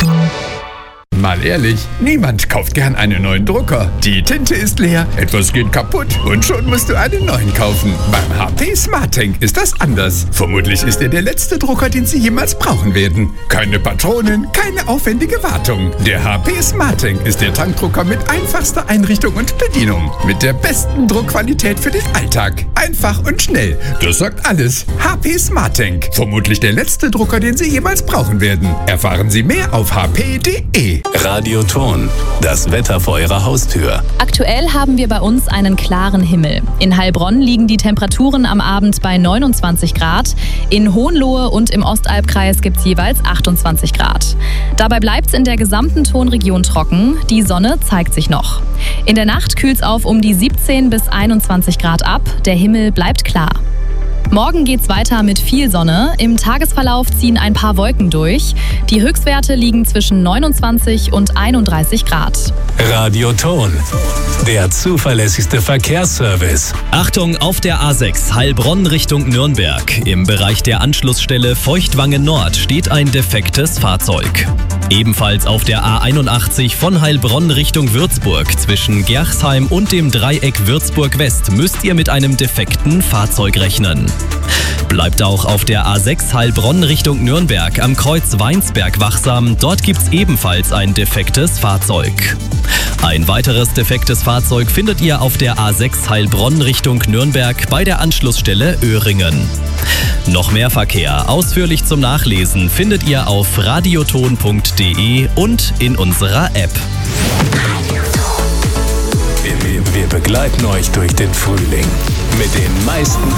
Mal ehrlich, niemand kauft gern einen neuen Drucker. Die Tinte ist leer, etwas geht kaputt und schon musst du einen neuen kaufen. Beim HP SmartTank ist das anders. Vermutlich ist er der letzte Drucker, den Sie jemals brauchen werden. Keine Patronen, keine aufwendige Wartung. Der HP SmartTank ist der Tankdrucker mit einfachster Einrichtung und Bedienung. Mit der besten Druckqualität für den Alltag. Einfach und schnell. Das sagt alles. HP SmartTank. Vermutlich der letzte Drucker, den Sie jemals brauchen werden. Erfahren Sie mehr auf hp.de. Radioton, das Wetter vor Ihrer Haustür. Aktuell haben wir bei uns einen klaren Himmel. In Heilbronn liegen die Temperaturen am Abend bei 29 Grad. In Hohenlohe und im Ostalbkreis gibt es jeweils 28 Grad. Dabei bleibt es in der gesamten Tonregion trocken. Die Sonne zeigt sich noch. In der Nacht kühlt es auf um die 17 bis 21 Grad ab. Der Himmel bleibt klar. Morgen geht's weiter mit viel Sonne. Im Tagesverlauf ziehen ein paar Wolken durch. Die Höchstwerte liegen zwischen 29 und 31 Grad. Radioton, der zuverlässigste Verkehrsservice. Achtung, auf der A6 Heilbronn Richtung Nürnberg. Im Bereich der Anschlussstelle Feuchtwangen Nord steht ein defektes Fahrzeug. Ebenfalls auf der A81 von Heilbronn Richtung Würzburg zwischen Gerchsheim und dem Dreieck Würzburg West müsst ihr mit einem defekten Fahrzeug rechnen. Bleibt auch auf der A6 Heilbronn Richtung Nürnberg am Kreuz Weinsberg wachsam. Dort gibt's ebenfalls ein defektes Fahrzeug. Ein weiteres defektes Fahrzeug findet ihr auf der A6 Heilbronn Richtung Nürnberg bei der Anschlussstelle Öhringen. Noch mehr Verkehr ausführlich zum Nachlesen findet ihr auf radioton.de und in unserer App. Wir begleiten euch durch den Frühling mit den meisten